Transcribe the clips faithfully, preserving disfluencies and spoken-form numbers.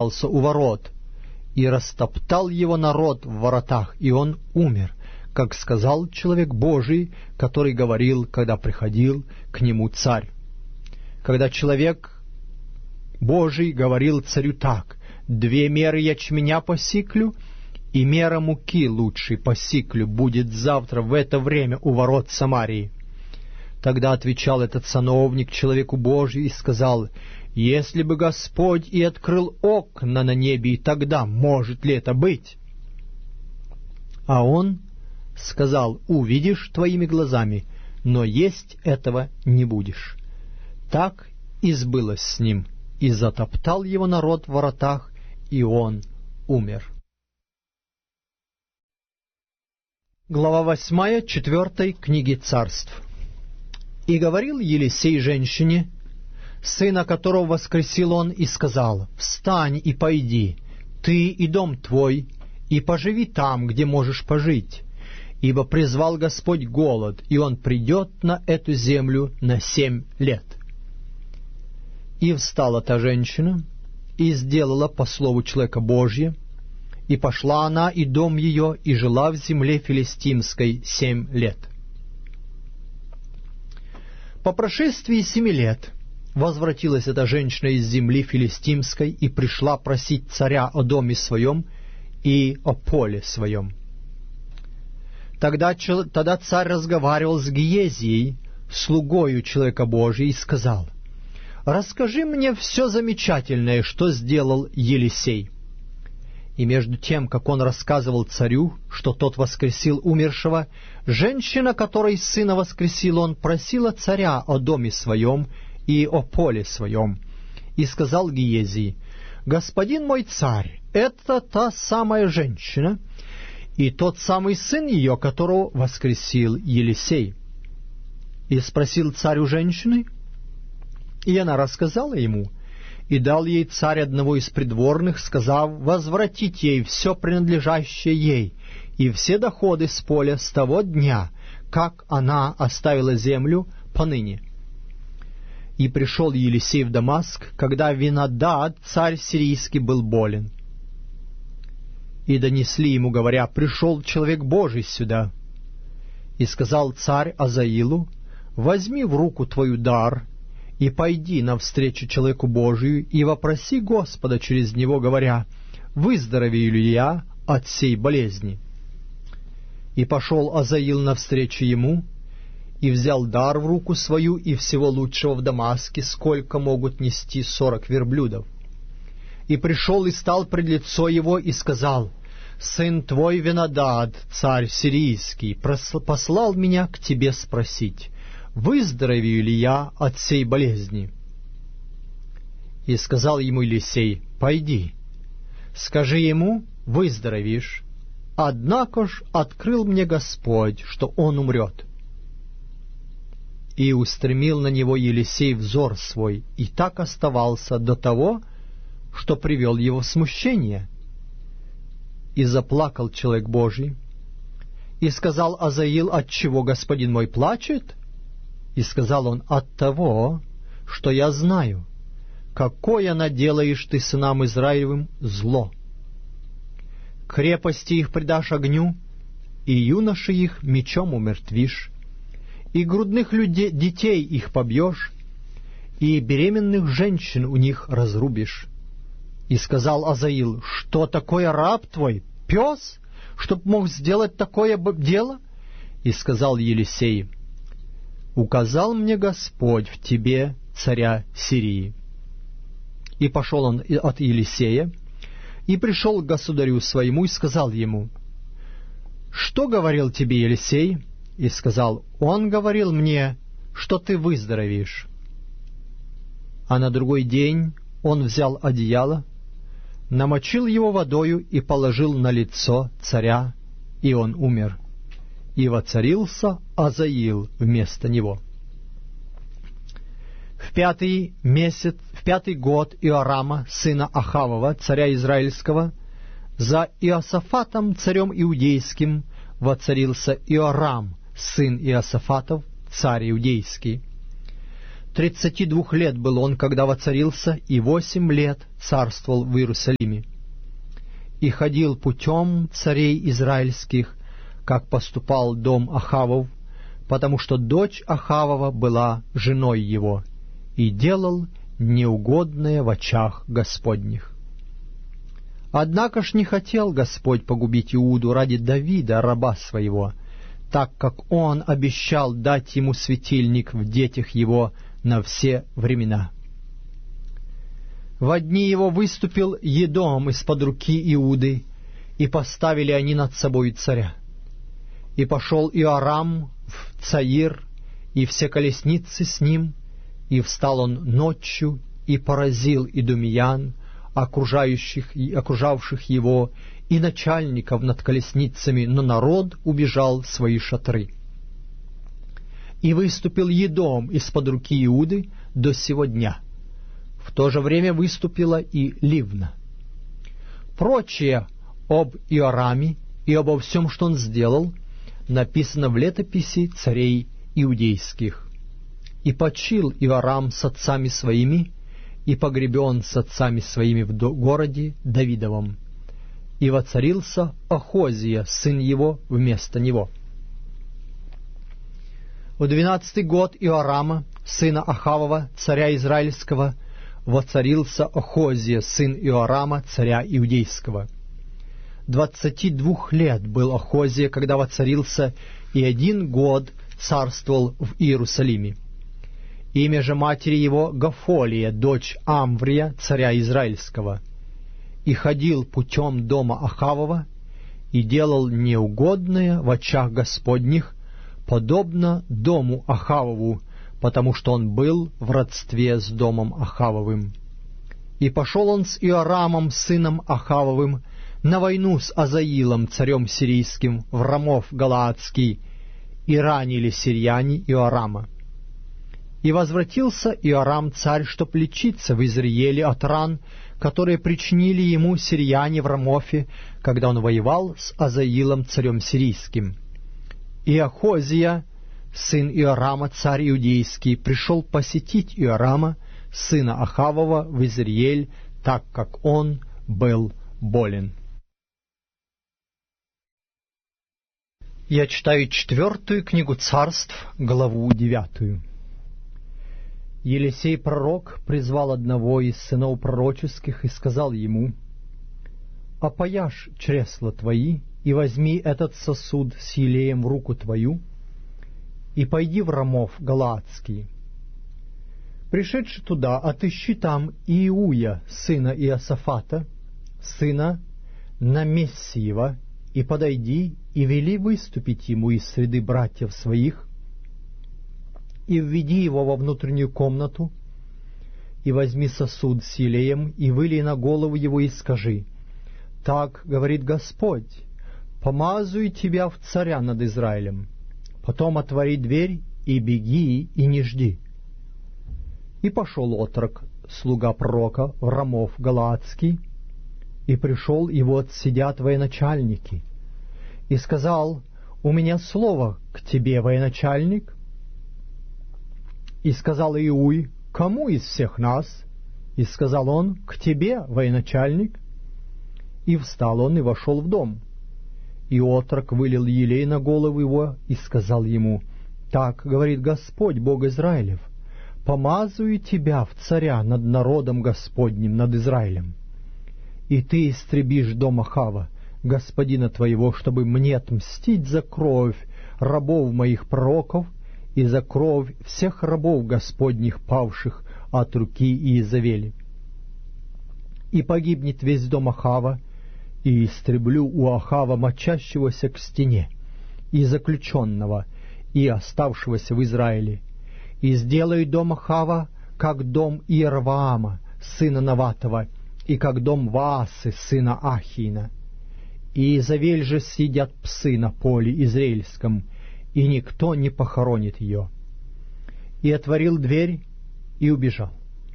собрался у ворот, и растоптал его народ в воротах, и он умер, как сказал человек Божий, который говорил, когда приходил к нему царь. Когда человек Божий говорил царю так: «Две меры ячменя по сиклю, и мера муки лучшей по сиклю будет завтра в это время у ворот Самарии». Тогда отвечал этот сановник человеку Божию и сказал: «Если бы Господь и открыл окна на небе, и тогда может ли это быть?» А он сказал: «Увидишь твоими глазами, но есть этого не будешь». Так и сбылось с ним, и затоптал его народ в воротах, и он умер. Глава восьмая четвертой книги Царств. «И говорил Елисей женщине, сына которого воскресил он, и сказал: «Встань и пойди, ты и дом твой, и поживи там, где можешь пожить, ибо призвал Господь голод, и он придет на эту землю на семь лет». И встала та женщина, и сделала по слову человека Божия, и пошла она и дом ее, и жила в земле филистимской семь лет. По прошествии семи лет возвратилась эта женщина из земли филистимской и пришла просить царя о доме своем и о поле своем. Тогда, тогда царь разговаривал с Гиезией, слугою человека Божия, и сказал: «Расскажи мне все замечательное, что сделал Елисей». И между тем, как он рассказывал царю, что тот воскресил умершего, женщина, которой сына воскресил он, просила царя о доме своем и о поле своем. И сказал Гиезии: «Господин мой царь, это та самая женщина, и тот самый сын ее, которого воскресил Елисей». И спросил царь у женщины, и она рассказала ему. И дал ей царь одного из придворных, сказав: возвратить ей все принадлежащее ей, и все доходы с поля с того дня, как она оставила землю, поныне. И пришел Елисей в Дамаск, когда Винадад, царь сирийский, был болен. И донесли ему, говоря: пришел человек Божий сюда. И сказал царь Азаилу: возьми в руку твою дар, и пойди навстречу человеку Божию, и вопроси Господа через него, говоря: выздоровею ли я от сей болезни? И пошел Азаил навстречу ему, и взял дар в руку свою и всего лучшего в Дамаске, сколько могут нести сорок верблюдов. И пришел и стал пред лицо его, и сказал: сын твой Винадад, царь сирийский, послал меня к тебе спросить: выздоровею ли я от сей болезни? И сказал ему Елисей: пойди, скажи ему: выздоровеешь. Однако ж открыл мне Господь, что он умрет. И устремил на него Елисей взор свой, и так оставался до того, что привел его в смущение. И заплакал человек Божий, и сказал Азаил: отчего господин мой плачет? И сказал он: от того, что я знаю, какое наделаешь ты сынам Израилевым зло. Крепости их предашь огню, и юноши их мечом умертвишь, и грудных людей, детей их побьешь, и беременных женщин у них разрубишь. И сказал Азаил: что такое раб твой, пес, чтоб мог сделать такое дело? И сказал Елисей: указал мне Господь в тебе царя Сирии. И пошел он от Елисея, и пришел к государю своему, и сказал ему: что говорил тебе Елисей? И сказал: он говорил мне, что ты выздоровеешь. А на другой день он взял одеяло, намочил его водою и положил на лицо царя, и он умер. И воцарился Азаил вместо него. В пятый месяц, в пятый год Иорама, сына Ахавова, царя Израильского, за Иосафатом, царем иудейским, воцарился Иорам, сын Иосафатов, царь иудейский. Тридцати двух лет был он, когда воцарился, и восемь лет царствовал в Иерусалиме. и ходил путем царей израильских, как поступал дом Ахавов, потому что дочь Ахавова была женой его, и делал неугодное в очах Господних. Однако ж не хотел Господь погубить Иуду ради Давида, раба своего, так как он обещал дать ему светильник в детях его на все времена. Во дни его выступил Едом из-под руки Иуды, и поставили они над собой царя. И пошел Иорам в Цаир, и все колесницы с ним, и встал он ночью, и поразил идумиян, окружающих и окружавших его, и начальников над колесницами, но народ убежал в свои шатры. И выступил Едом из-под руки Иуды до сего дня. В то же время выступила и Ливна. Прочее об Иораме и обо всем, что он сделал, написано в летописи царей иудейских. И почил Иорам с отцами своими, и погребен с отцами своими в городе Давидовом. И воцарился Ахозия, сын его, вместо него. В двенадцатый год Иорама, сына Ахавова, царя израильского, воцарился Ахозия, сын Иорама, царя иудейского. Двадцати двух лет был Ахозия, когда воцарился, и один год царствовал в Иерусалиме. Имя же матери его Гафолия, дочь Амврия, царя израильского. И ходил путем дома Ахавова, и делал неугодное в очах Господних, подобно дому Ахавову, потому что он был в родстве с домом Ахавовым. И пошел он с Иорамом, сыном Ахавовым, на войну с Азаилом, царем сирийским, в Рамов Галаадский, и ранили сирияне Иорама. И возвратился Иорам царь, чтоб лечиться в Израиле от ран, которые причинили ему сирияне в Рамофе, когда он воевал с Азаилом, царем сирийским. И Ахозия, сын Иорама, царь иудейский, пришел посетить Иорама, сына Ахавова, в Израиль, так как он был болен. Я читаю четвертую книгу Царств, главу девятую. Елисей пророк призвал одного из сынов пророческих и сказал ему: «Опояшь чресла твои, и возьми этот сосуд с елеем в руку твою, и пойди в Рамов Галаадский. Пришедши туда, отыщи там Иуя, сына Иосафата, сына Намессиева, и подойди, и вели выступить ему из среды братьев своих, и введи его во внутреннюю комнату, и возьми сосуд с елеем, и вылей на голову его, и скажи: так говорит Господь, помазую тебя в царя над Израилем. Потом отвори дверь, и беги, и не жди». И пошел отрок, слуга пророка, в Рамов Галаадский, и пришел, и вот сидят военачальники, и сказал: «У меня слово к тебе, военачальник». И сказал Иуй: «Кому из всех нас?» И сказал он: «К тебе, военачальник». И встал он и вошел в дом. И отрок вылил елей на голову его и сказал ему: «Так говорит Господь, Бог Израилев, помазую тебя в царя над народом Господним, над Израилем. И ты истребишь дом Ахава, господина твоего, чтобы мне отмстить за кровь рабов моих пророков и за кровь всех рабов Господних, павших от руки Иезавели. И погибнет весь дом Ахава, и истреблю у Ахава мочащегося к стене, и заключенного, и оставшегося в Израиле, и сделаю дом Ахава, как дом Иерваама, сына Наватова, и как дом Ваасы, сына Ахиина. И Иезавель же съедят псы на поле израильском, и никто не похоронит ее». И отворил дверь, и убежал.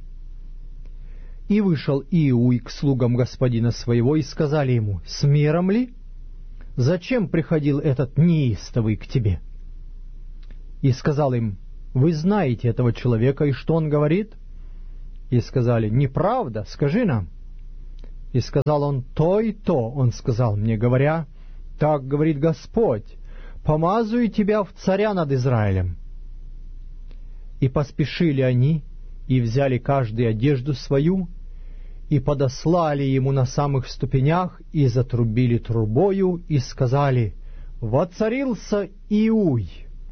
И вышел Иуй к слугам господина своего, и сказали ему: «С миром ли? Зачем приходил этот неистовый к тебе?» И сказал им: «Вы знаете этого человека, и что он говорит?» И сказали: «Неправда, скажи нам». И сказал он: то и то. Он сказал мне, говоря: так говорит Господь, помазую тебя в царя над Израилем. И поспешили они, и взяли каждый одежду свою, и подослали ему на самых ступенях, и затрубили трубою, и сказали: воцарился Иуй.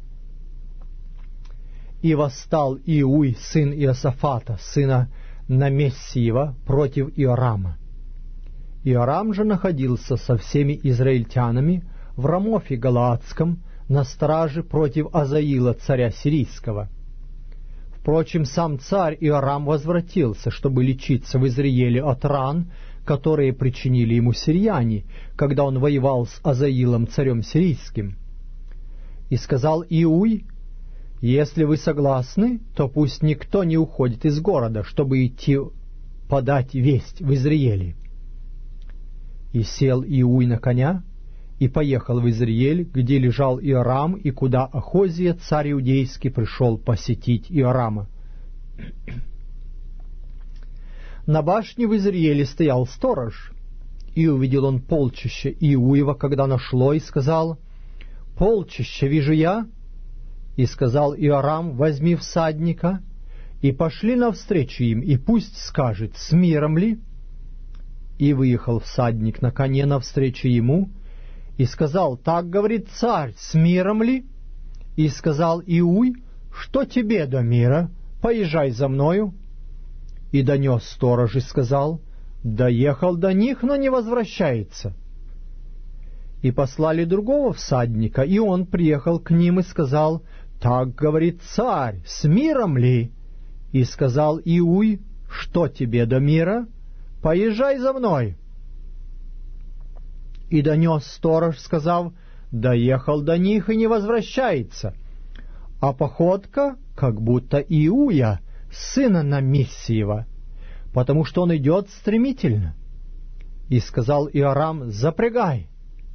И восстал Иуй, сын Иосафата, сына Намессиева, против Иорама. Иорам же находился со всеми израильтянами в Рамофе Галаадском на страже против Азаила, царя сирийского. Впрочем, сам царь Иорам возвратился, чтобы лечиться в Израиле от ран, которые причинили ему сирияне, когда он воевал с Азаилом, царем сирийским. И сказал Иуй: если вы согласны, то пусть никто не уходит из города, чтобы идти подать весть в Израиле. И сел Иуй на коня, и поехал в Израиль, где лежал Иорам, и куда Ахозия, царь иудейский, пришел посетить Иорама. На башне в Израиле стоял сторож, и увидел он полчище Иуева, когда нашло, и сказал: полчище вижу я. И сказал Иорам: возьми всадника, и пошли навстречу им, и пусть скажет, с миром ли. И выехал всадник на коне навстречу ему, и сказал: так говорит царь, с миром ли? И сказал Иуй: что тебе до мира? Поезжай за мною. И донес сторож и сказал: доехал до них, но не возвращается. И послали другого всадника, и он приехал к ним и сказал: так говорит царь, с миром ли? И сказал Иуй: что тебе до мира? Поезжай за мной. И донес сторож, сказав: доехал до них и не возвращается. А походка, как будто Иуя, сына Намессиева, потому что он идет стремительно. И сказал Иорам: запрягай.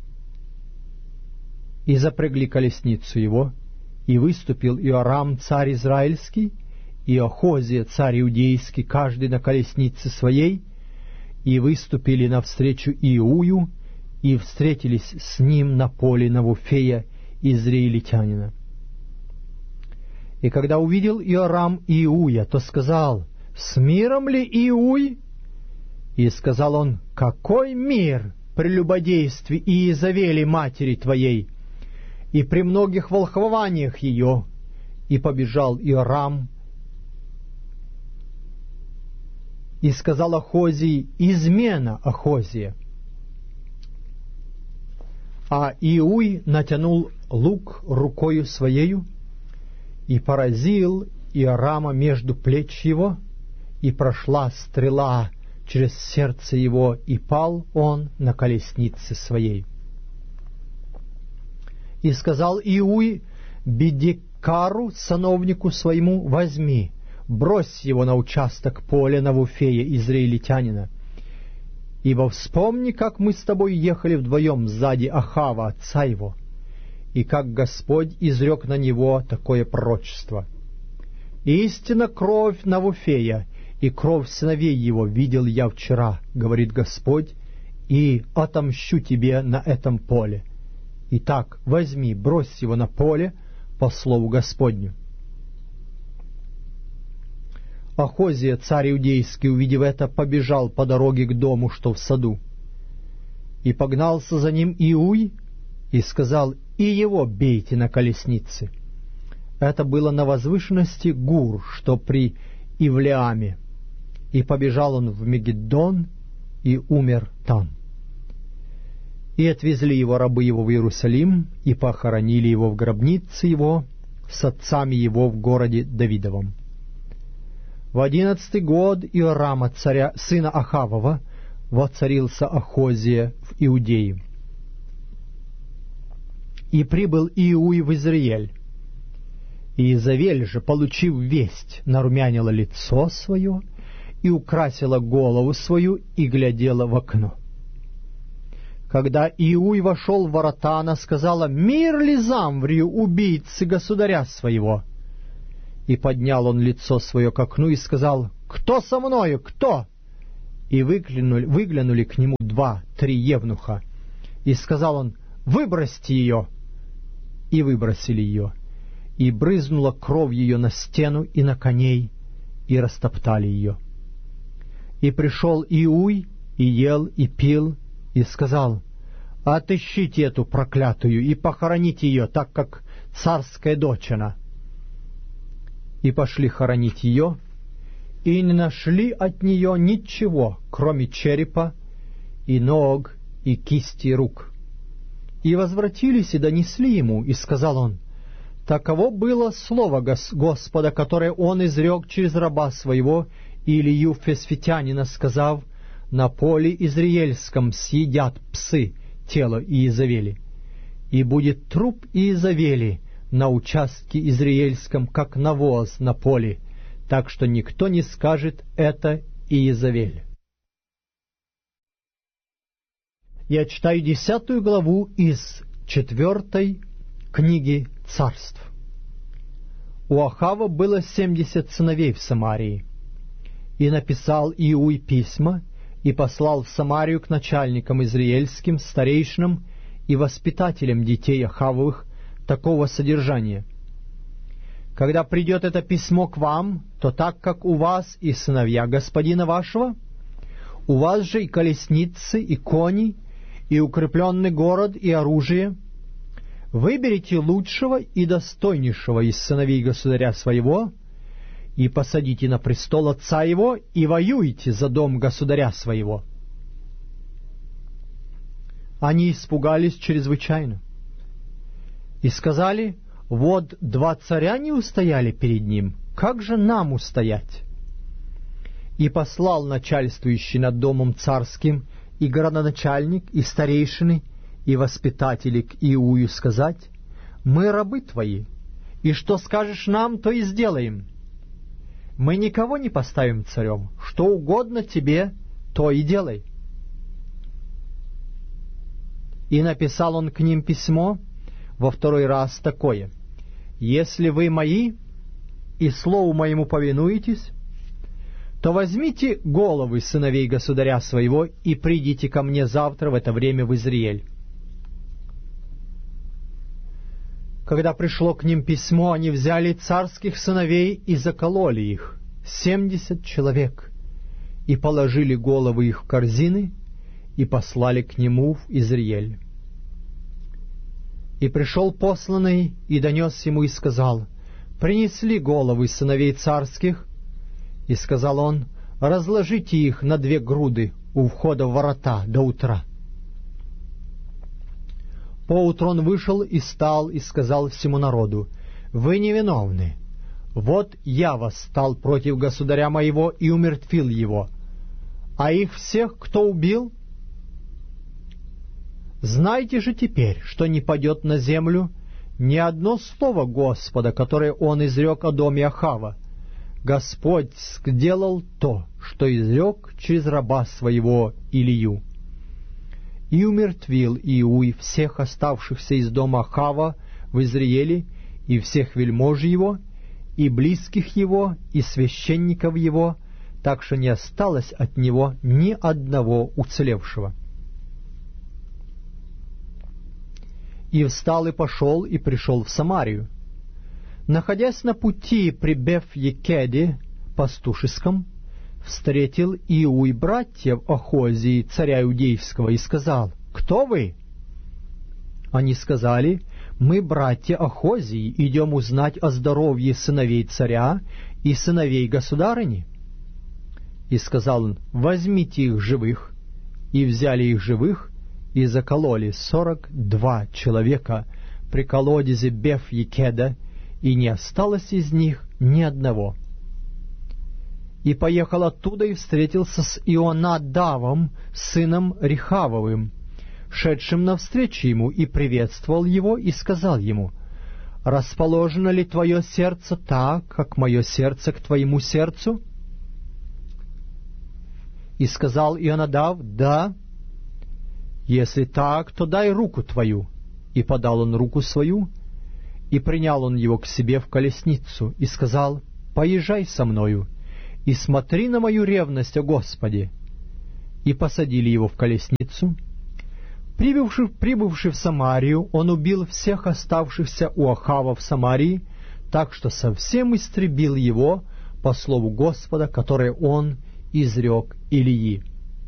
И запрягли колесницу его, и выступил Иорам, царь израильский, и Ахозия, царь иудейский, каждый на колеснице своей, и выступили навстречу Иую, и встретились с ним на поле Навуфея, израильтянина. И когда увидел Иорам Иуя, то сказал: с миром ли Иуй? И сказал он: какой мир при любодействе Иезавели матери твоей, и при многих волхвованиях ее? И побежал Иорам, и сказал Ахозии: измена Ахозия. А Иуй натянул лук рукою своею, и поразил Иорама между плеч его, и прошла стрела через сердце его, и пал он на колеснице своей. И сказал Иуй Бедекару, сановнику своему: возьми, брось его на участок поля Навуфея, израильтянина. Ибо вспомни, как мы с тобой ехали вдвоем сзади Ахава, отца его, и как Господь изрек на него такое пророчество. Истинно кровь Навуфея и кровь сыновей его видел я вчера, говорит Господь, и отомщу тебе на этом поле. Итак, возьми, брось его на поле по слову Господню. Ахозия, царь иудейский, увидев это, побежал по дороге к дому, что в саду. И погнался за ним Иуй, и сказал: и его бейте на колеснице. Это было на возвышенности Гур, что при Ивлеаме. И побежал он в Мегиддон, и умер там. И отвезли его рабы его в Иерусалим, и похоронили его в гробнице его с отцами его в городе Давидовом. В одиннадцатый год Иорама, царя, сына Ахавова, воцарился Ахозия в Иудее. И прибыл Иуй в Израиль. И Иезавель же, получив весть, нарумянила лицо свое и украсила голову свою и глядела в окно. Когда Иуй вошел в ворота, она сказала: «Мир ли Замврию, убийцы государя своего?» И поднял он лицо свое к окну и сказал: «Кто со мною? Кто?» И выглянули, выглянули к нему два-три евнуха, и сказал он: «Выбросьте ее!» И выбросили ее, и брызнула кровь ее на стену и на коней, и растоптали ее. И пришел Иуй, и ел, и пил, и сказал: «Отыщите эту проклятую, и похороните ее, так как царская дочь она». И пошли хоронить ее, и не нашли от нее ничего, кроме черепа, и ног, и кисти рук. И возвратились и донесли ему, и сказал он: «Таково было слово Господа, которое он изрек через раба своего Илию Фесфитянина, сказав: на поле Израильском съедят псы тело Иезавели, и будет труп Иезавели на участке Израильском, как навоз на поле, так что никто не скажет: это Иезавель». Я читаю десятую главу из четвертой книги Царств. У Ахава было семьдесят сыновей в Самарии. И написал Иуй письма, и послал в Самарию к начальникам израильским, старейшинам и воспитателям детей Ахавовых такого содержания: «Когда придет это письмо к вам, то так как у вас и сыновья господина вашего, у вас же и колесницы, и кони, и укрепленный город, и оружие, выберите лучшего и достойнейшего из сыновей государя своего, и посадите на престол отца его, и воюйте за дом государя своего». Они испугались чрезвычайно и сказали: «Вот два царя не устояли перед ним, как же нам устоять?» И послал начальствующий над домом царским и городоначальник, и старейшины, и воспитатели к Иую сказать: «Мы рабы твои, и что скажешь нам, то и сделаем. Мы никого не поставим царем, что угодно тебе, то и делай». И написал он к ним письмо во второй раз такое: «Если вы мои и слову моему повинуетесь, то возьмите головы сыновей государя своего и придите ко мне завтра в это время в Израиль». Когда пришло к ним письмо, они взяли царских сыновей и закололи их, семьдесят человек, и положили головы их в корзины, и послали к нему в Израиль. И пришел посланный, и донес ему, и сказал: «Принесли головы сыновей царских». И сказал он: «Разложите их на две груды у входа в ворота до утра». Поутру он вышел и стал, и сказал всему народу: «Вы невиновны. Вот я восстал против государя моего и умертвил его. А их всех кто убил? Знайте же теперь, что не падет на землю ни одно слово Господа, которое он изрек о доме Ахава. Господь сделал то, что изрек через раба своего Илию». И умертвил Иуй всех оставшихся из дома Ахава в Израиле, и всех вельмож его, и близких его, и священников его, так что не осталось от него ни одного уцелевшего. И встал и пошел, и пришел в Самарию. Находясь на пути при Беф-Екеде пастушеском, встретил Иуй братьев Ахозии, царя Иудейского, и сказал: «Кто вы?» Они сказали: «Мы, братья Ахозии, идем узнать о здоровье сыновей царя и сыновей государыни». И сказал он: «Возьмите их живых». И взяли их живых, и закололи сорок два человека при колодезе Беф-Екеда, и не осталось из них ни одного. И поехал оттуда и встретился с Ионадавом, сыном Рехавовым, шедшим навстречу ему, и приветствовал его, и сказал ему: «Расположено ли твое сердце так, как мое сердце к твоему сердцу?» И сказал Ионадав: «Да». «Если так, то дай руку твою». И подал он руку свою, и принял он его к себе в колесницу, и сказал: «Поезжай со мною, и смотри на мою ревность, о Господи». и посадили его в колесницу. Прибывший, прибывший в Самарию, он убил всех оставшихся у Ахава в Самарии, так что совсем истребил его по слову Господа, которое он изрек Илии.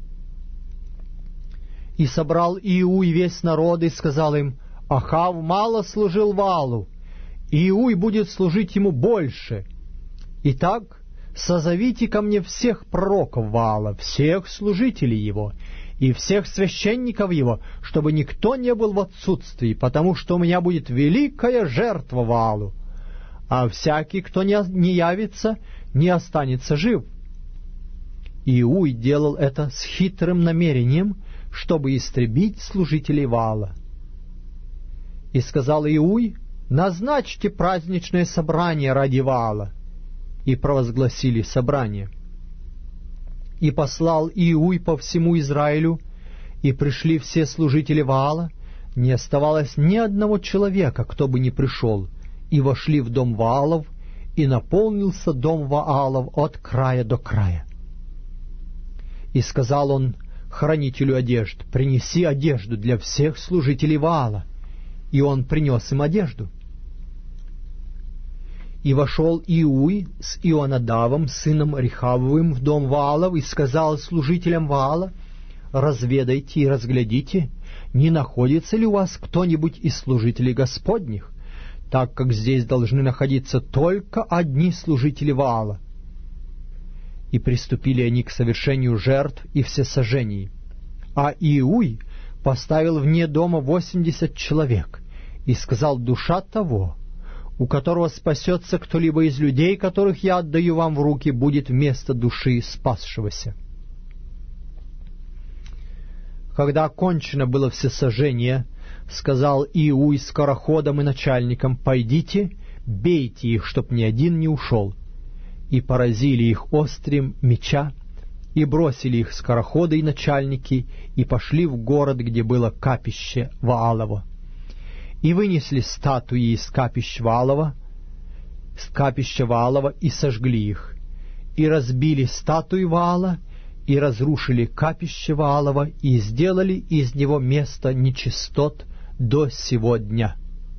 И собрал Иуй весь народ и сказал им: Ахав мало служил Ваалу, Иуй будет служить ему больше. Итак, созовите ко мне всех пророков Ваала, всех служителей его и всех священников его, чтобы никто не был в отсутствии, потому что у меня будет великая жертва Ваалу, а всякий, кто не, не явится, не останется жив. Иуй делал это с хитрым намерением, чтобы истребить служителей Ваала. И сказал Иуй: назначьте праздничное собрание ради Ваала. И провозгласили собрание. И послал Иуй по всему Израилю, и пришли все служители Ваала, не оставалось ни одного человека, кто бы не пришел, и вошли в дом Ваалов, и наполнился дом Ваалов от края до края. И сказал он хранителю одежд: принеси одежду для всех служителей Ваала. И он принес им одежду. И вошел Иуй с Ионадавом, сыном Рехавовым, в дом Ваалов, и сказал служителям Ваала: разведайте и разглядите, не находится ли у вас кто-нибудь из служителей Господних, так как здесь должны находиться только одни служители Ваала. И приступили они к совершению жертв и всесожжений. А Иуй поставил вне дома восемьдесят человек и сказал: душа того, у которого спасется кто-либо из людей, которых я отдаю вам в руки, будет вместо души спасшегося. Когда окончено было всесожжение, сказал Иуй скороходам и начальникам: пойдите, бейте их, чтоб ни один не ушел. И поразили их острем меча, и бросили их скороходы и начальники, и пошли в город, где было капище Ваалово. И вынесли статуи из капищ Ваалова, с капища Ваалова, и сожгли их. И разбили статуи Ваала, и разрушили капище Ваалова, и сделали из него место нечистот до сего дня.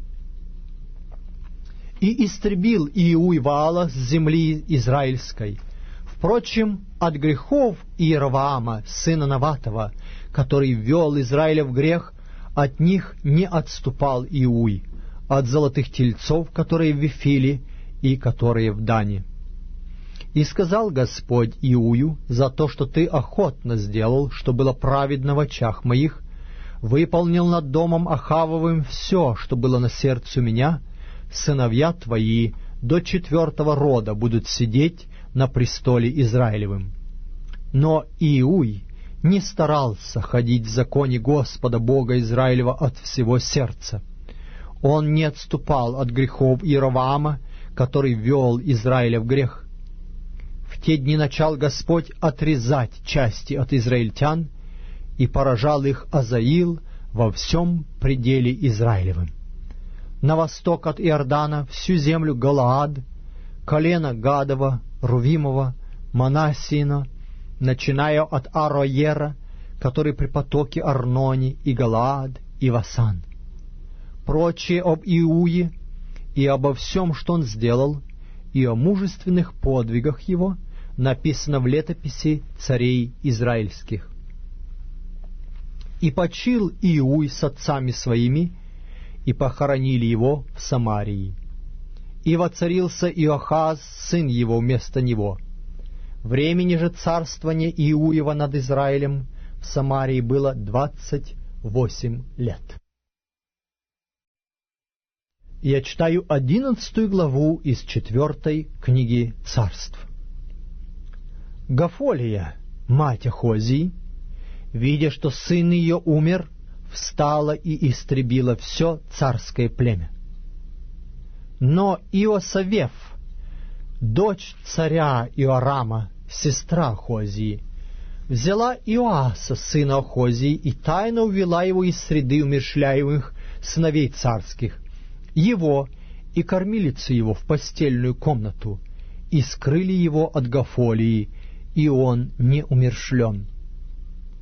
И истребил Иуй Ваала с земли израильской. Впрочем, от грехов Иеровоама, сына Наватова, который ввел Израиля в грех, от них не отступал Иуй, от золотых тельцов, которые в Вифиле и которые в Дане. И сказал Господь Иую: за то, что ты охотно сделал, что было праведно в очах моих, выполнил над домом Ахавовым все, что было на сердце меня, сыновья твои до четвертого рода будут сидеть на престоле Израилевым. Но Иуй не старался ходить в законе Господа Бога Израилева от всего сердца. Он не отступал от грехов Иеровоама, который ввел Израиля в грех. В те дни начал Господь отрезать части от израильтян, и поражал их Азаил во всем пределе Израилевым. На восток от Иордана всю землю Галаад, колено Гадова, Рувимова, Манассиина, начиная от Ароера, который при потоке Арноне, и Галаад, и Васан. Прочее об Иуе и обо всем, что он сделал, и о мужественных подвигах его написано в летописи царей израильских. И почил Иуй с отцами своими, и похоронили его в Самарии. И воцарился Иохаз, сын его, вместо него. Времени же царствования Иуева над Израилем в Самарии было двадцать восемь лет. Я читаю одиннадцатую главу из четвертой книги Царств. Гафолия, мать Ахозии, видя, что сын ее умер, встала и истребила все царское племя. Но Иосавеф, дочь царя Иорама, сестра Ахозии, взяла Иоаса, сына Ахозии, и тайно увела его из среды умерщвляемых сыновей царских, его и кормилицу его в постельную комнату, и скрыли его от Гафолии, и он не умерщвлен.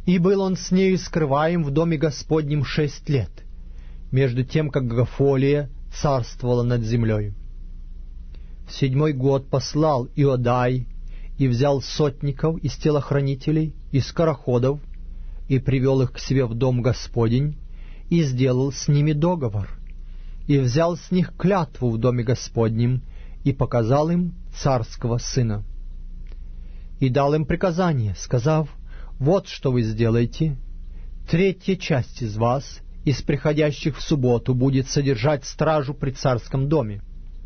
И был он с нею скрываем в доме Господнем шесть лет, между тем, как Гафолия царствовала над землей. В седьмой год послал Иодай и взял сотников из телохранителей и скороходов, и привел их к себе в дом Господень, и сделал с ними договор, и взял с них клятву в доме Господнем, и показал им царского сына. И дал им приказание, сказав: «Вот что вы сделаете. Третья часть из вас, из приходящих в субботу, будет содержать стражу при царском доме.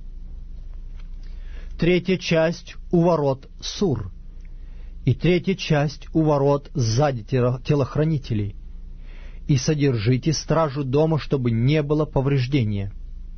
Третья часть у ворот Сур, и третья часть у ворот сзади телохранителей. И содержите стражу дома, чтобы не было повреждения.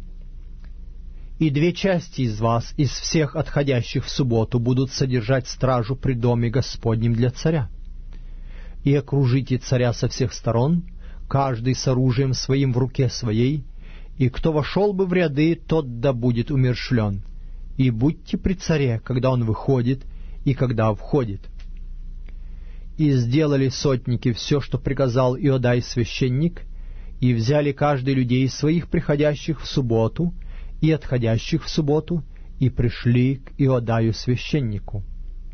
И две части из вас, из всех отходящих в субботу, будут содержать стражу при доме Господнем для царя. И окружите царя со всех сторон, каждый с оружием своим в руке своей, и кто вошел бы в ряды, тот да будет умерщвлен. И будьте при царе, когда он выходит и когда входит». И сделали сотники все, что приказал Иодай священник, и взяли каждый людей своих, приходящих в субботу и отходящих в субботу, и пришли к Иодаю священнику.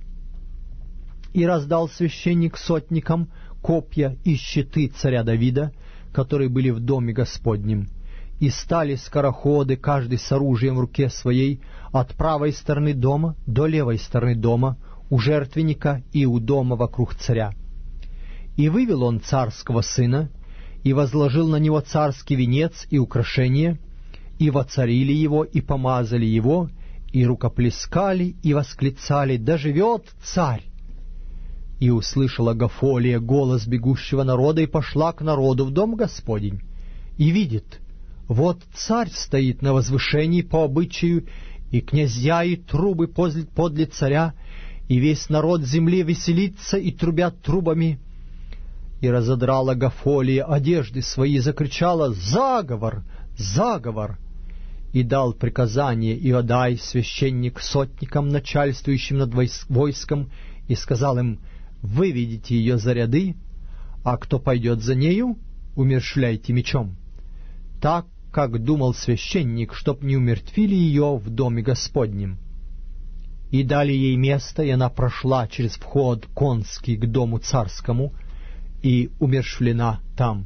И раздал священник сотникам копья и щиты царя Давида, которые были в доме Господнем, и стали скороходы, каждый с оружием в руке своей, от правой стороны дома до левой стороны дома, у жертвенника и у дома вокруг царя. И вывел он царского сына, и возложил на него царский венец и украшения, и воцарили его, и помазали его, и рукоплескали, и восклицали: «Да живет царь!» И услышала Гафолия голос бегущего народа, и пошла к народу в дом Господень, и видит: вот царь стоит на возвышении по обычаю, и князья и трубы подле, подле царя, и весь народ земли веселится и трубят трубами. И разодрала Гафолия одежды свои, и закричала: «Заговор! Заговор!» И дал приказание Иодай, священник, сотникам, начальствующим над войском, и сказал им: «Выведите ее за ряды, а кто пойдет за нею, умерщвляйте мечом». Так, как думал священник, чтоб не умертвили ее в доме Господнем. И дали ей место, и она прошла через вход конский к дому царскому, и умерщвлена там.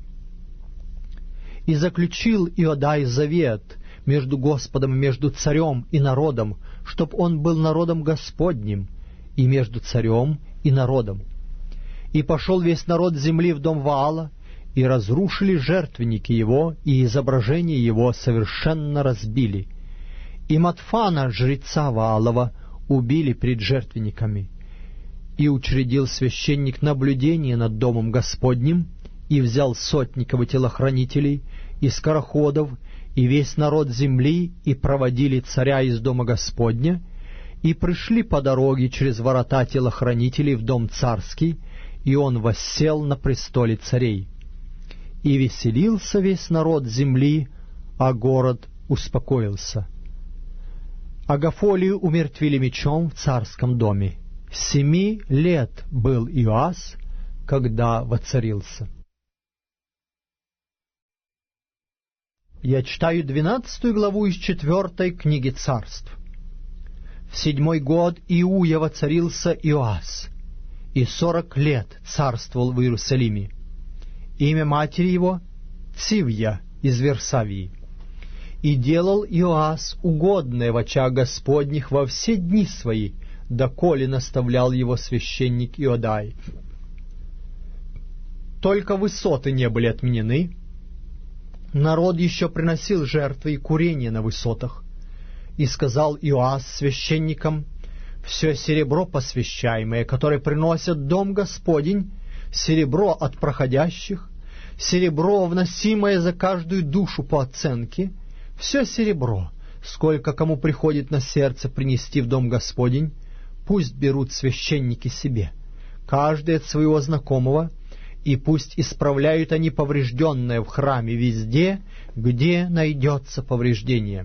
И заключил Иодай завет между Господом, между царем и народом, чтоб он был народом Господним, и между царем и народом. И пошел весь народ земли в дом Ваала, и разрушили жертвенники его, и изображение его совершенно разбили. И Матфана, жреца Ваалова, убили пред жертвенниками. И учредил священник наблюдение над домом Господним, и взял сотников и телохранителей, и скороходов, и весь народ земли, и проводили царя из дома Господня, и пришли по дороге через ворота телохранителей в дом царский, и он воссел на престоле царей. И веселился весь народ земли, а город успокоился. А Гафолию умертвили мечом в царском доме. Семи лет был Иоас, когда воцарился. Я читаю двенадцатую главу из четвертой книги Царств. В седьмой год Иуя воцарился Иоас, и сорок лет царствовал в Иерусалиме. Имя матери его — Цивья из Версавии. И делал Иоас угодное в очах Господних во все дни свои, доколе наставлял его священник Иодай. Только высоты не были отменены, народ еще приносил жертвы и курение на высотах. И сказал Иоас священникам: «Все серебро посвящаемое, которое приносят дом Господень, серебро от проходящих, серебро, вносимое за каждую душу по оценке, все серебро, сколько кому приходит на сердце принести в дом Господень, пусть берут священники себе, каждый от своего знакомого, и пусть исправляют они поврежденное в храме везде, где найдется повреждение».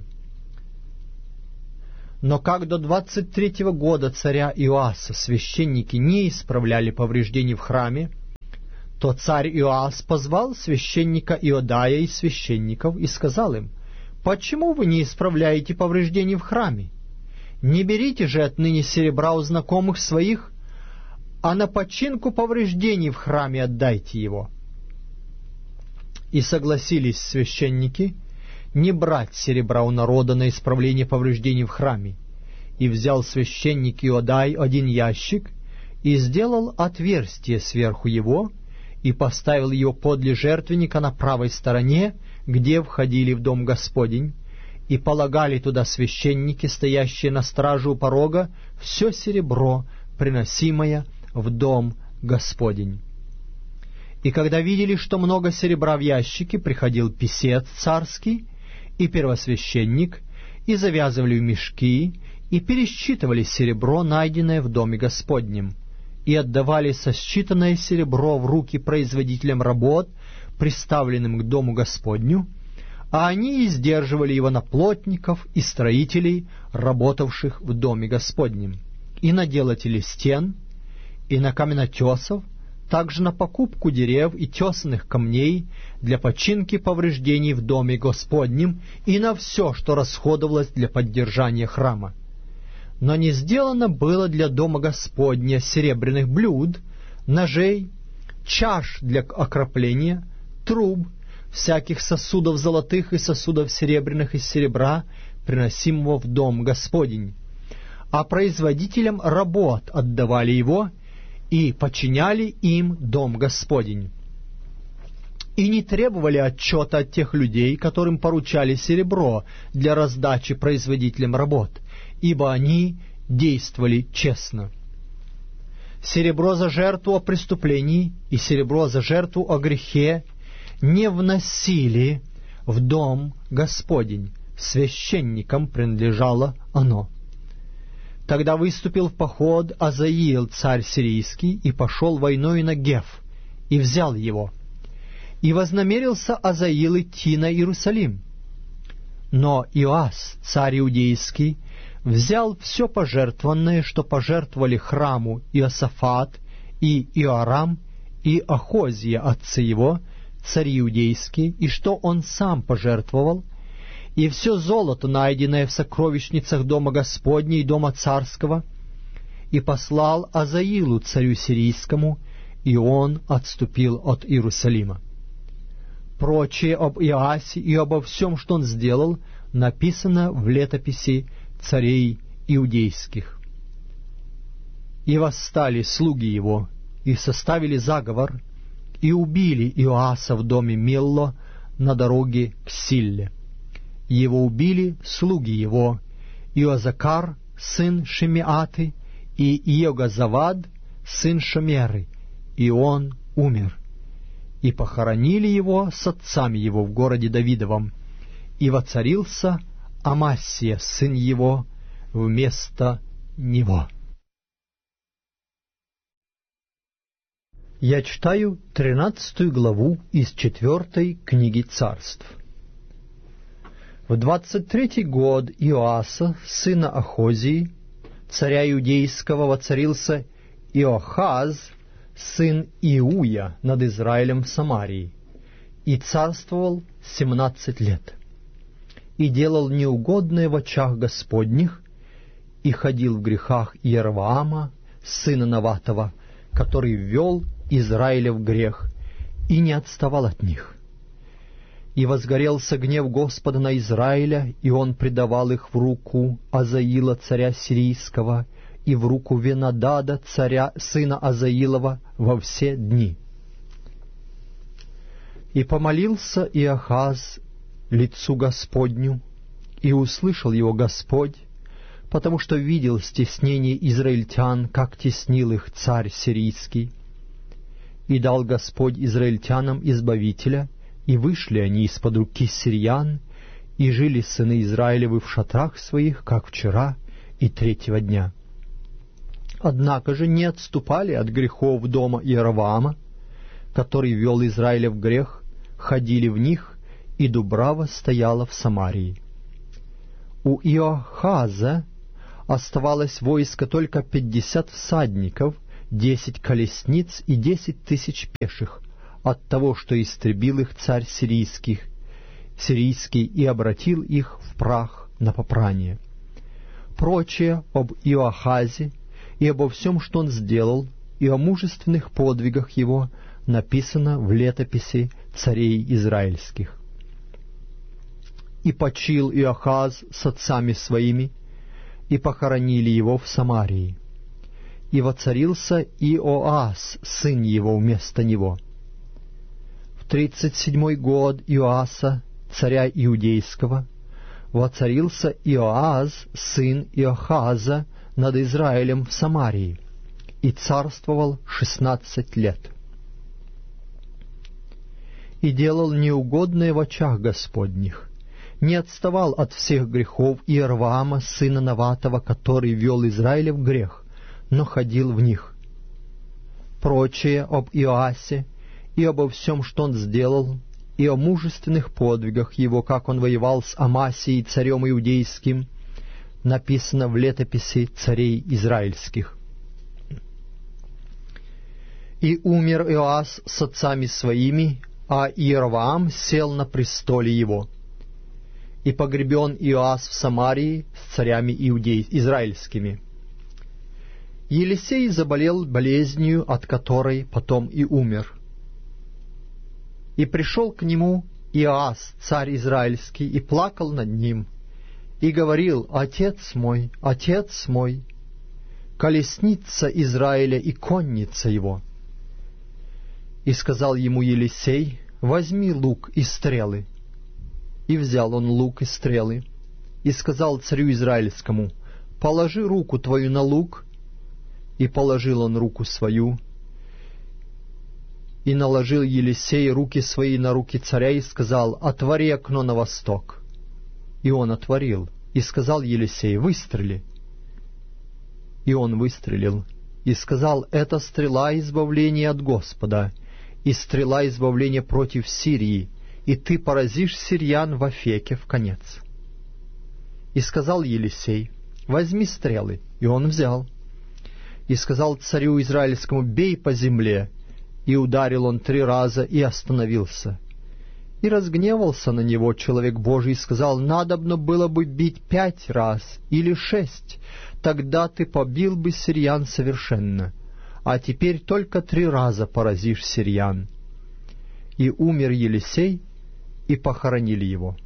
Но как до двадцать третьего года царя Иоаса священники не исправляли повреждений в храме, то царь Иоас позвал священника Иодая и священников и сказал им: «Почему вы не исправляете повреждений в храме? Не берите же отныне серебра у знакомых своих, а на починку повреждений в храме отдайте его». И согласились священники не брать серебра у народа на исправление повреждений в храме. И взял священник Иодай один ящик и сделал отверстие сверху его, и поставил его подле жертвенника на правой стороне, где входили в дом Господень, и полагали туда священники, стоящие на страже у порога, все серебро, приносимое в дом Господень. И когда видели, что много серебра в ящике, приходил писец царский и первосвященник, и завязывали в мешки, и пересчитывали серебро, найденное в доме Господнем, и отдавали сосчитанное серебро в руки производителям работ, приставленным к дому Господню, а они издерживали его на плотников и строителей, работавших в доме Господнем, и на делателей стен, и на каменотесов, также на покупку дерев и тесанных камней для починки повреждений в доме Господнем, и на все, что расходовалось для поддержания храма. Но не сделано было для дома Господня серебряных блюд, ножей, чаш для окропления, труб, всяких сосудов золотых и сосудов серебряных из серебра, приносимого в дом Господень. А производителям работ отдавали его, и починяли им дом Господень. И не требовали отчета от тех людей, которым поручали серебро для раздачи производителям работ, ибо они действовали честно. Серебро за жертву о преступлении и серебро за жертву о грехе не вносили в дом Господень, священникам принадлежало оно. Тогда выступил в поход Азаил, царь сирийский, и пошел войною на Геф, и взял его. И вознамерился Азаил идти на Иерусалим. Но Иоас, царь иудейский, взял все пожертвованное, что пожертвовали храму Иосафат, и Иорам, и Ахозия, отцы его, цари иудейские, и что он сам пожертвовал, и все золото, найденное в сокровищницах дома Господня и дома царского, и послал Азаилу, царю сирийскому, и он отступил от Иерусалима. Прочее об Иоасе и обо всем, что он сделал, написано в летописи царей иудейских. И восстали слуги его, и составили заговор, и убили Иоаса в доме Милло на дороге к Силле. Его убили слуги его, Иозакар, сын Шемиаты, и Иогазавад, сын Шомеры, и он умер. И похоронили его с отцами его в городе Давидовом, и воцарился Амасия, сын его, вместо него. Я читаю тринадцатую главу из четвертой книги Царств. В двадцать третий год Иоаса, сына Ахозии, царя иудейского, воцарился Иохаз, сын Иуя, над Израилем в Самарии, и царствовал семнадцать лет, и делал неугодное в очах Господних, и ходил в грехах Иеровоама, сына Наватова, который ввел Израиля в грех, и не отставал от них. И возгорелся гнев Господа на Израиля, и он предавал их в руку Азаила, царя сирийского, и в руку Венадада, царя, сына Азаилова, во все дни. И помолился Иохаз лицу Господню, и услышал его Господь, потому что видел стеснение израильтян, как теснил их царь сирийский. И дал Господь израильтянам избавителя, и вышли они из-под руки сириян, и жили сыны Израилевы в шатрах своих, как вчера и третьего дня. Однако же не отступали от грехов дома Иеровоама, который вел Израиля в грех, ходили в них, и дубрава стояла в Самарии. У Иохаза оставалось войско только пятьдесят всадников, десять колесниц и десять тысяч пеших, от того, что истребил их царь сирийских, сирийский и обратил их в прах на попрание. Прочее об Иоахазе и обо всем, что он сделал, и о мужественных подвигах его написано в летописи царей израильских. И почил Иоахаз с отцами своими, и похоронили его в Самарии. И воцарился Иоас, сын его, вместо него. В тридцать седьмой год Иоаса, царя Иудейского, воцарился Иоаз, сын Иохаза, над Израилем в Самарии, и царствовал шестнадцать лет. И делал неугодное в очах Господних, не отставал от всех грехов Иорваама, сына Наватова, который вел Израиля в грех, но ходил в них. Прочее об Иоасе и обо всем, что он сделал, и о мужественных подвигах его, как он воевал с Амасией, царем иудейским, написано в летописи царей израильских. И умер Иоас с отцами своими, а Иорваам сел на престоле его. И погребен Иоас в Самарии с царями иудей... израильскими. Елисей заболел болезнью, от которой потом и умер. И пришел к нему Иоас, царь израильский, и плакал над ним, и говорил: «Отец мой, отец мой, колесница Израиля и конница его». И сказал ему Елисей: «Возьми лук и стрелы». И взял он лук и стрелы, и сказал царю израильскому: «Положи руку твою на лук». И положил он руку свою, и наложил Елисей руки свои на руки царя, и сказал: «Отвори окно на восток». И он отворил, и сказал Елисей: «Выстрели». И он выстрелил, и сказал: «Это стрела избавления от Господа, и стрела избавления против Сирии, и ты поразишь сириян в Афеке в конец». И сказал Елисей: «Возьми стрелы». И он взял. И сказал царю израильскому: «Бей по земле». И ударил он три раза, и остановился. И разгневался на него человек Божий, и сказал: «Надобно было бы бить пять раз или шесть, тогда ты побил бы сириян совершенно, а теперь только три раза поразишь сириян». И умер Елисей, и похоронили его.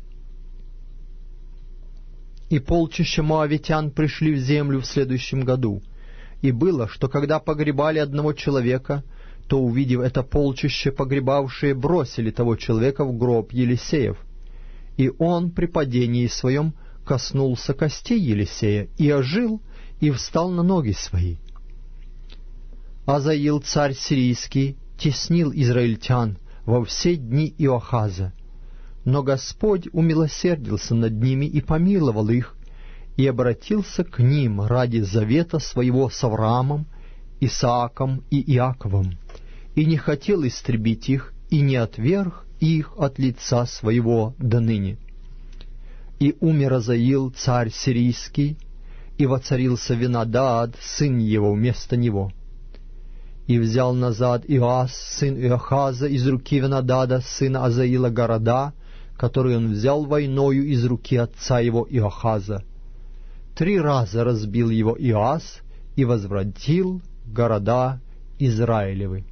И полчища моавитян пришли в землю в следующем году. И было, что когда погребали одного человека, то, увидев это полчище, погребавшие бросили того человека в гроб Елисеев. И он при падении своем коснулся костей Елисея, и ожил, и встал на ноги свои. Азаил, царь сирийский, теснил израильтян во все дни Иоахаза, но Господь умилосердился над ними и помиловал их, и обратился к ним ради завета своего с Авраамом, Исааком и Иаковом, и не хотел истребить их, и не отверг их от лица своего до ныне. И умер Азаил, царь сирийский, и воцарился Венадад, сын его, вместо него. И взял назад Иоас, сын Иохаза, из руки Венадада, сына Азаила, города, которые он взял войною из руки отца его Иохаза. Три раза разбил его Иоас и возвратил города Израилевы.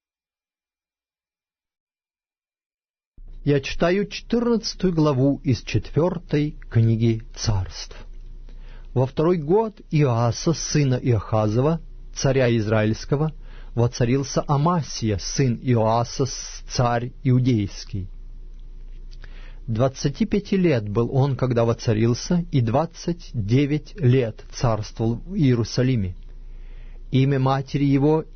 Я читаю четырнадцатую главу из четвертой книги Царств. Во второй год Иоаса, сына Иохазова, царя израильского, воцарился Амасия, сын Иоаса, царь иудейский. Двадцати пяти лет был он, когда воцарился, и двадцать девять лет царствовал в Иерусалиме. Имя матери его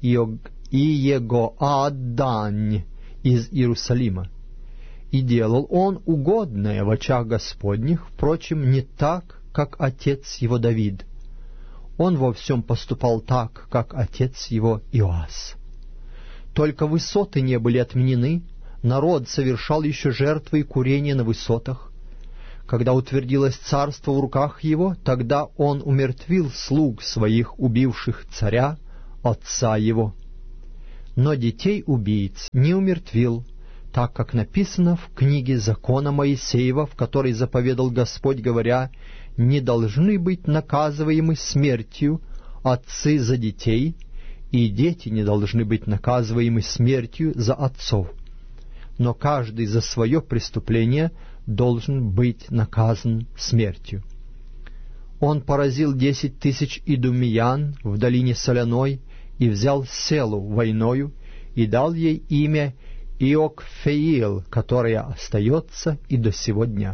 Иегоаддань из Иерусалима. И делал он угодное в очах Господних, впрочем, не так, как отец его Давид. Он во всем поступал так, как отец его Иоас. Только высоты не были отменены, народ совершал еще жертвы и курения на высотах. Когда утвердилось царство в руках его, тогда он умертвил слуг своих, убивших царя, отца его. но детей убийц не умертвил, так как написано в книге закона Моисеева, в которой заповедал Господь, говоря: «Не должны быть наказываемы смертью отцы за детей, и дети не должны быть наказываемы смертью за отцов, но каждый за свое преступление должен быть наказан смертью». Он поразил десять тысяч идумеян в долине Соляной и взял Селу войною и дал ей имя Иокфеил, которое остается и до сего дня.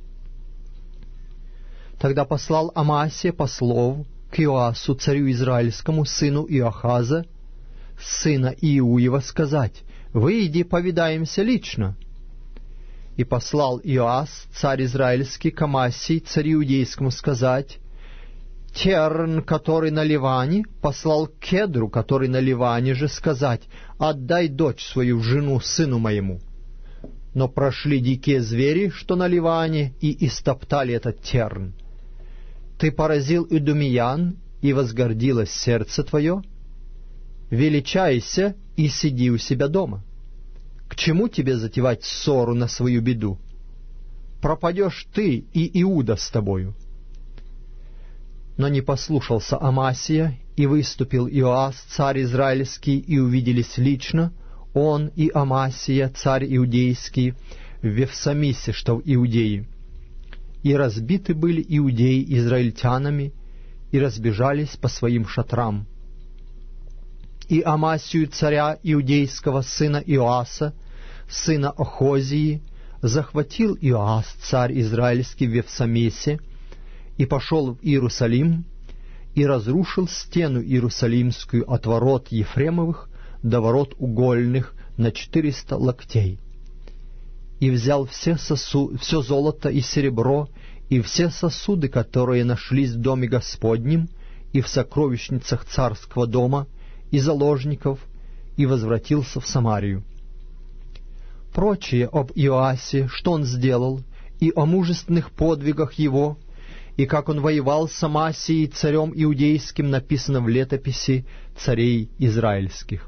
Тогда послал Амасия послов к Иоасу, царю израильскому, сыну Иохаза, сына Иуева, сказать: «Выйди, повидаемся лично». И послал Иоас, царь израильский, к Амасии, царю иудейскому, сказать: «Терн, который на Ливане, послал к Кедру, который на Ливане же, сказать: отдай дочь свою жену сыну моему. Но прошли дикие звери, что на Ливане, и истоптали этот терн. Ты поразил идумеян, и возгордилось сердце твое. Величайся и сиди у себя дома. К чему тебе затевать ссору на свою беду? Пропадешь ты, и Иуда с тобою». Но не послушался Амасия, и выступил Иоас, царь израильский, и увиделись лично, он и Амасия, царь иудейский, в Вефсамисе, что в Иудее. И разбиты были иудеи израильтянами, и разбежались по своим шатрам. И Амасию, царя иудейского, сына Иоаса, сына Охозии, захватил Иоас, царь израильский, в Вефсамесе, и пошел в Иерусалим, и разрушил стену иерусалимскую от ворот Ефремовых до ворот угольных на четыреста локтей. И взял все, сосу... все золото и серебро, и все сосуды, которые нашлись в доме Господнем, и в сокровищницах царского дома, и заложников, и возвратился в Самарию. Прочее об Иоасе, что он сделал, и о мужественных подвигах его, и как он воевал с Амасией, царем иудейским, написано в летописи царей израильских.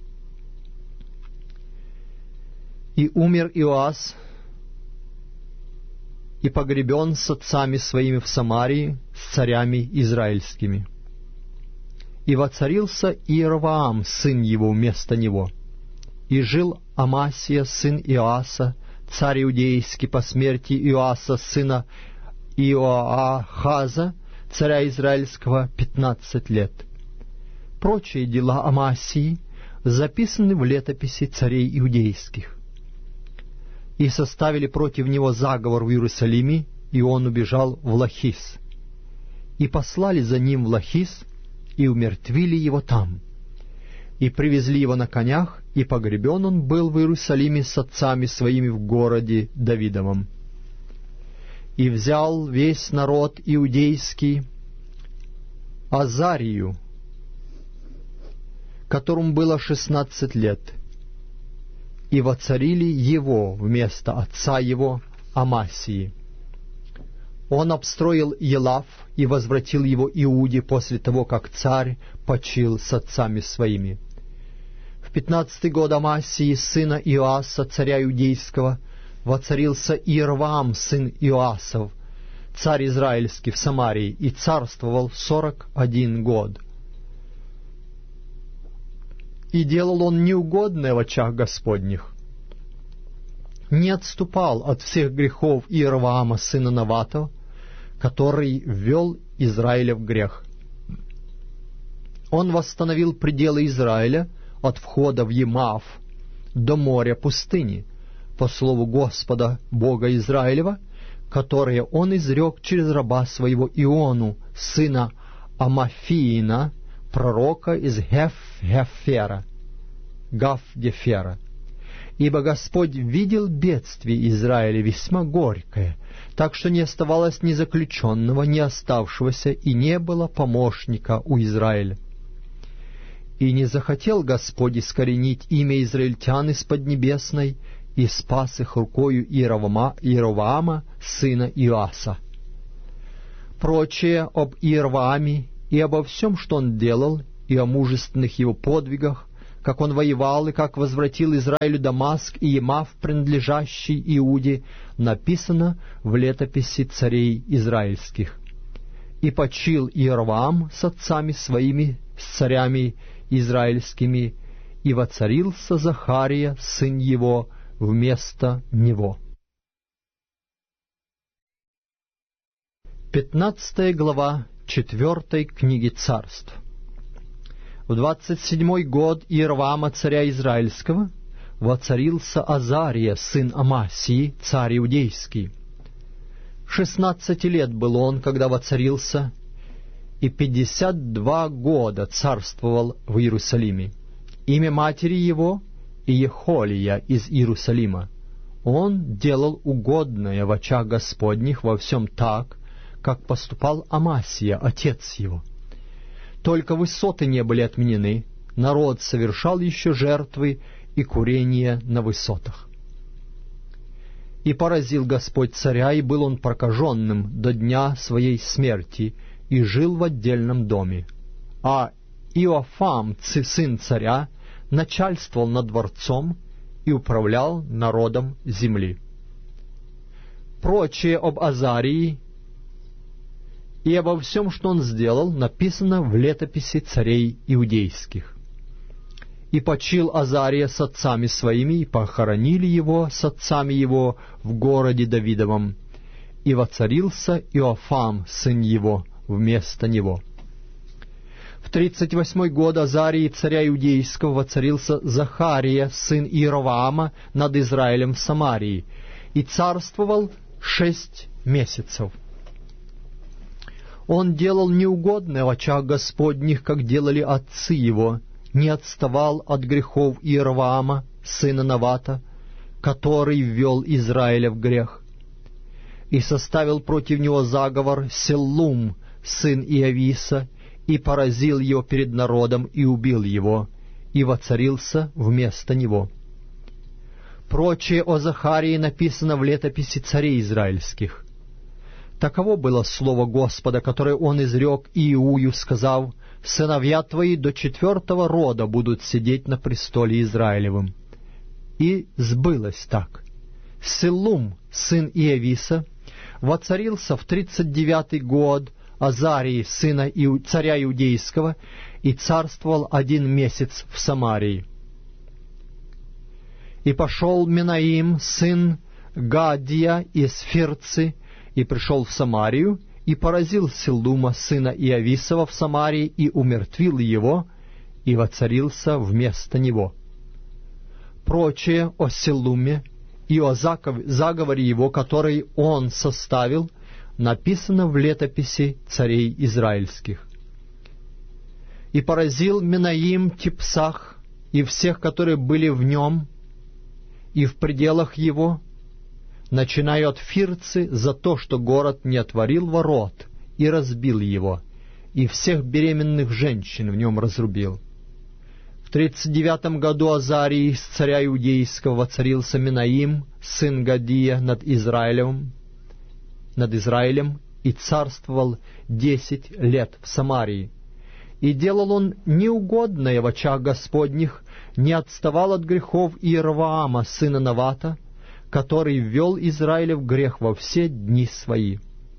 И умер Иоас, и погребен с отцами своими в Самарии, с царями израильскими. И воцарился Иеровоам, сын его, вместо него. И жил Амасия, сын Иоаса, царь иудейский, по смерти Иоаса, сына Иоахаза, царя израильского, пятнадцать лет. Прочие дела Амасии записаны в летописи царей иудейских. И составили против него заговор в Иерусалиме, и он убежал в Лахис. И послали за ним в Лахис, и умертвили его там. И привезли его на конях, и погребен он был в Иерусалиме с отцами своими в городе Давидовом. И взял весь народ иудейский Азарию, которому было шестнадцать лет, и воцарили его вместо отца его Амасии. Он обстроил Елав и возвратил его Иуде после того, как царь почил с отцами своими. В пятнадцатый год Амасии, сына Иоаса, царя иудейского, воцарился Иеровоам, сын Иоасов, царь израильский, в Самарии, и царствовал сорок один год. И делал он неугодное в очах Господних. Не отступал от всех грехов Иеровоама, сына Наватова, который ввел Израиля в грех. Он восстановил пределы Израиля от входа в Емав до моря пустыни, по слову Господа, Бога Израилева, которое он изрек через раба своего Иону, сына Амафиина, пророка из Геф-Гефера, Гав-Гефера. Ибо Господь видел бедствие Израиля весьма горькое, так что не оставалось ни заключенного, ни оставшегося, и не было помощника у Израиля. И не захотел Господь искоренить имя израильтян из Поднебесной, и спас их рукою Иеровоама, Иеровоама, сына Иоаса. Прочее об Иеровоаме и обо всем, что он делал, и о мужественных его подвигах, как он воевал и как возвратил Израилю Дамаск и Емав, принадлежащий Иуде, написано в летописи царей израильских. И почил Иеровоам с отцами своими, с царями израильскими, и воцарился Захария, сын его, вместо него». Пятнадцатая глава четвертой книги Царств. В двадцать седьмой год Иеровоама царя Израильского воцарился Азария, сын Амасии, царь Иудейский. Шестнадцати лет был он, когда воцарился, и пятьдесят два года царствовал в Иерусалиме. Имя матери его Иехолия из Иерусалима. Он делал угодное в очах Господних во всем так, как поступал Амасия, отец его. Только высоты не были отменены, народ совершал еще жертвы и курение на высотах. И поразил Господь царя, и был он прокаженным до дня своей смерти, и жил в отдельном доме. А Иофам, сын царя, начальствовал над дворцом и управлял народом земли. Прочее об Азарии и обо всем, что он сделал, написано в летописи царей иудейских. И почил Азария с отцами своими, и похоронили его с отцами его в городе Давидовом, и воцарился Иофам, сын его, вместо него. В тридцать восьмой год Азарии царя иудейского воцарился Захария, сын Иеровоама, над Израилем в Самарии, и царствовал шесть месяцев. Он делал неугодное в очах Господних, как делали отцы его, не отставал от грехов Иеровоама, сына Навата, который ввел Израиля в грех. И составил против него заговор Селлум, сын Иависа, и поразил его перед народом, и убил его, и воцарился вместо него. Прочее о Захарии написано в летописи царей израильских. Таково было слово Господа, которое он изрек Иую, сказав: «Сыновья твои до четвертого рода будут сидеть на престоле Израилевым». И сбылось так. Селлум, сын Иависа, воцарился в тридцать девятый год Азарии, сына Иу... царя Иудейского, и царствовал один месяц в Самарии. И пошел Менаим, сын Гадия из Фирцы, и пришел в Самарию, и поразил Селлума, сына Иависова, в Самарии, и умертвил его, и воцарился вместо него. Прочее о Селлуме и о заговоре его, который он составил, написано в летописи царей израильских. И поразил Менаим Типсах и всех, которые были в нем, и в пределах его, начиная от Фирцы, за то, что город не отворил ворот, и разбил его, и всех беременных женщин в нем разрубил. В тридцать девятом году Азарии, с царя Иудейского, воцарился Менаим, сын Гадия, над Израилем, над Израилем, и царствовал десять лет в Самарии. И делал он неугодное в очах Господних, не отставал от грехов Иеровоама, сына Навата, который ввел Израиля в грех во все дни свои.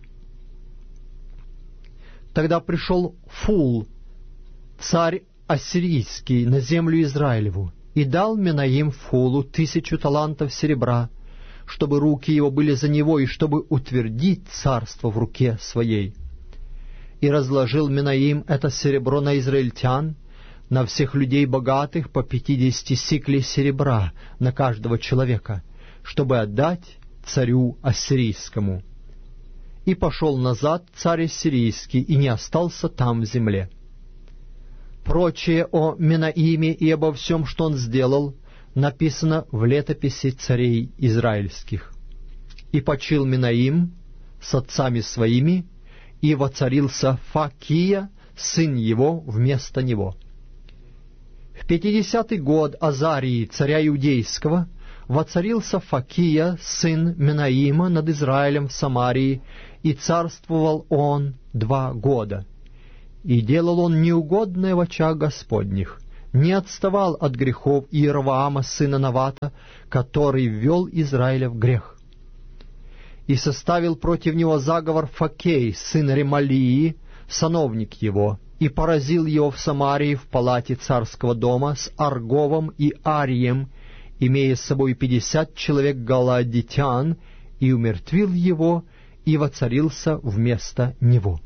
Тогда пришел Фул, царь ассирийский, на землю Израилеву, и дал Менаим Фулу тысячу талантов серебра, чтобы руки его были за него, и чтобы утвердить царство в руке своей. И разложил Менаим это серебро на израильтян, на всех людей богатых, по пятидесяти сиклей серебра на каждого человека, чтобы отдать царю ассирийскому. И пошел назад царь ассирийский, и не остался там в земле. Прочее о Менаиме и обо всем, что он сделал, написано в летописи царей израильских. И почил Менаим с отцами своими, и воцарился Факия, сын его, вместо него. В пятидесятый год Азарии, царя Иудейского, воцарился Факия, сын Менаима, над Израилем в Самарии, и царствовал он два года. И делал он неугодное в очах Господних, не отставал от грехов Иеровоама, сына Навата, который ввел Израиля в грех. И составил против него заговор Факей, сын Ремалии, сановник его, и поразил его в Самарии в палате царского дома с Арговом и Арием, имея с собой пятьдесят человек галаадитян, и умертвил его, и воцарился вместо него.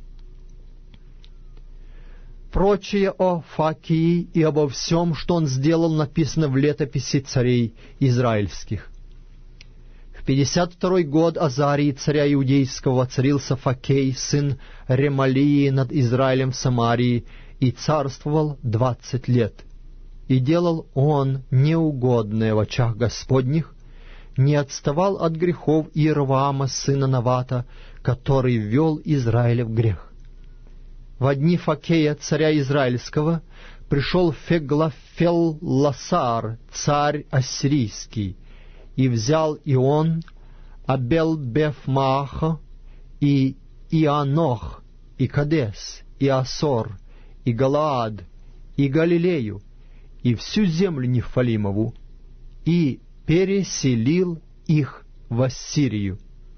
Прочее о Факии и обо всем, что он сделал, написано в летописи царей израильских. В пятьдесят второй год Азарии, царя иудейского, воцарился Факей, сын Ремалии, над Израилем в Самарии, и царствовал двадцать лет. И делал он неугодное в очах Господних, не отставал от грехов Иеровоама, сына Навата, который ввел Израиля в грех. Во дни Факея, царя израильского, пришел Феглафелласар, царь ассирийский, и взял и он Абел-Бефмааха, и Ианох, и Кадес, и Асор, и Галаад, и Галилею, и всю землю Нефалимову, и переселил их в Ассирию.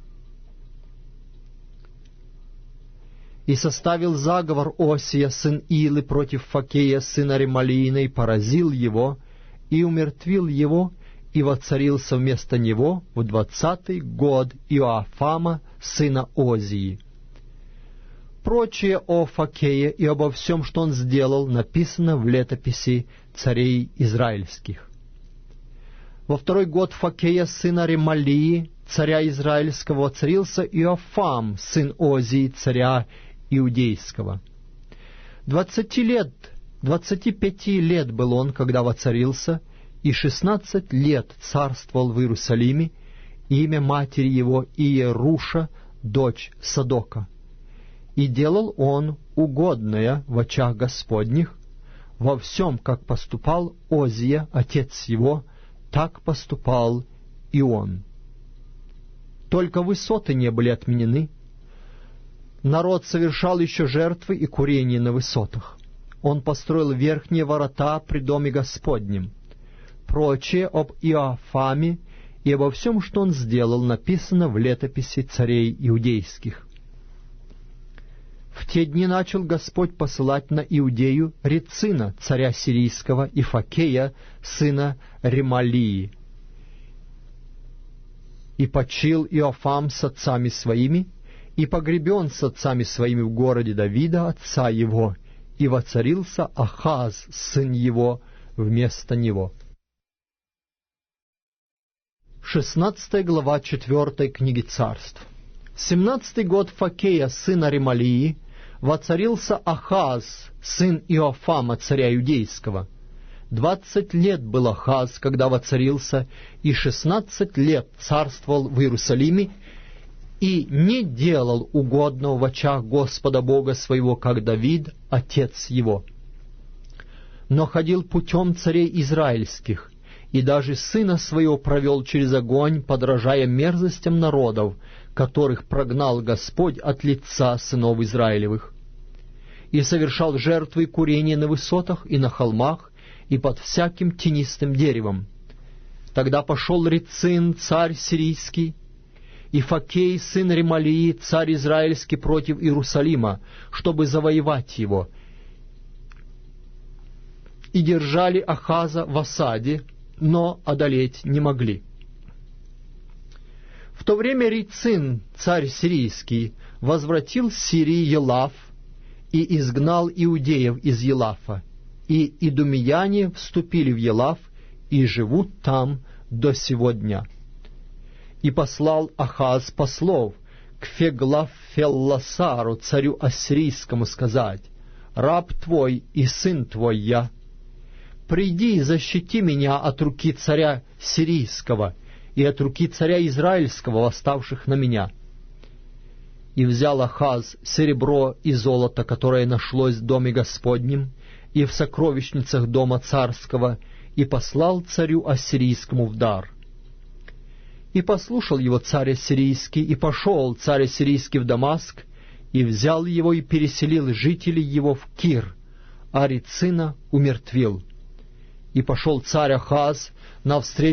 И составил заговор Осия, сын Илы, против Факея, сына Ремалиина, и поразил его, и умертвил его, и воцарился вместо него в двадцатый год Иоафама, сына Озии. Прочее о Факее и обо всем, что он сделал, написано в летописи царей израильских. Во второй год Факея, сына Ремалии, царя израильского, воцарился Иоафам, сын Озии, царя иудейского. Двадцати лет, двадцати пяти лет был он, когда воцарился, и шестнадцать лет царствовал в Иерусалиме, и имя матери его Иеруша, дочь Садока. И делал он угодное в очах Господних, во всем, как поступал Озия, отец его, так поступал и он. Только высоты не были отменены. Народ совершал еще жертвы и курение на высотах. Он построил верхние ворота при доме Господнем. Прочее об Иоафаме и обо всем, что он сделал, написано в летописи царей иудейских. В те дни начал Господь посылать на Иудею Рецина, царя сирийского, и Факея, сына Ремалии. И почил Иоафам с отцами своими, и погребен с отцами своими в городе Давида, отца его, и воцарился Ахаз, сын его, вместо него. Шестнадцатая глава четвертой книги Царств. Семнадцатый год Факея, сына Ремалии, воцарился Ахаз, сын Иоафама, царя иудейского. Двадцать лет был Ахаз, когда воцарился, и шестнадцать лет царствовал в Иерусалиме, и не делал угодного в очах Господа Бога своего, как Давид, отец его. Но ходил путем царей израильских, и даже сына своего провел через огонь, подражая мерзостям народов, которых прогнал Господь от лица сынов Израилевых. И совершал жертвы и курение на высотах и на холмах, и под всяким тенистым деревом. Тогда пошел Рецин, царь сирийский, и Факей, сын Ремалии, царь израильский, против Иерусалима, чтобы завоевать его. И держали Ахаза в осаде, но одолеть не могли. В то время Рецин, царь сирийский, возвратил с Сирии Елаф и изгнал иудеев из Елафа, и идумеяне вступили в Елаф и живут там до сего дня. И послал Ахаз послов к Феглафелласару, царю ассирийскому, сказать: «Раб твой и сын твой я. Приди и защити меня от руки царя сирийского и от руки царя израильского, восставших на меня». И взял Ахаз серебро и золото, которое нашлось в доме Господнем и в сокровищницах дома царского, и послал царю ассирийскому в дар. И послушал его царь ассирийский, и пошел царь ассирийский в Дамаск, и взял его и переселил жителей его в Кир, а Рицина умертвил. И пошел царь Ахаз навстречу